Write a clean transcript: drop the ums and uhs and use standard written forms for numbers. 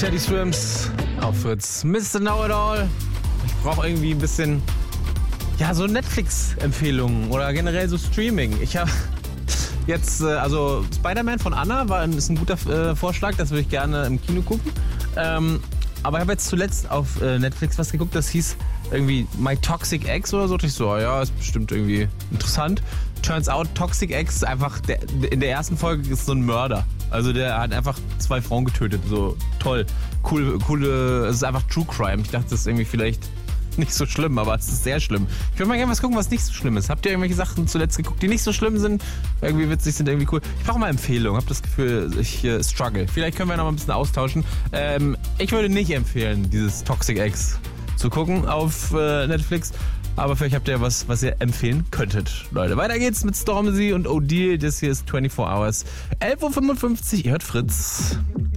Teddy Swims auf Fritz. Mr. Know-It-All. Ich brauche irgendwie ein bisschen, ja, so Netflix-Empfehlungen oder generell so Streaming. Ich habe jetzt, also Spider-Man von Anna ist ein guter Vorschlag, das würde ich gerne im Kino gucken. Aber ich habe jetzt zuletzt auf Netflix was geguckt, das hieß irgendwie My Toxic Ex oder so. Und ich so, ja, ist bestimmt irgendwie interessant. Turns out, Toxic Ex ist einfach, in der ersten Folge ist so ein Mörder. Also der hat einfach 2 Frauen getötet. So toll. Coole, es ist einfach True Crime. Ich dachte, das ist irgendwie vielleicht nicht so schlimm, aber es ist sehr schlimm. Ich würde mal gerne was gucken, was nicht so schlimm ist. Habt ihr irgendwelche Sachen zuletzt geguckt, die nicht so schlimm sind, irgendwie witzig sind, irgendwie cool? Ich brauche mal Empfehlungen. Hab das Gefühl, ich struggle. Vielleicht können wir noch mal ein bisschen austauschen. Ich würde nicht empfehlen, dieses Toxic Ex zu gucken auf Netflix. Aber vielleicht habt ihr was ihr empfehlen könntet, Leute. Weiter geht's mit Stormzy und O'Deal. Das hier ist 24 Hours. 11.55 Uhr, ihr hört Fritz.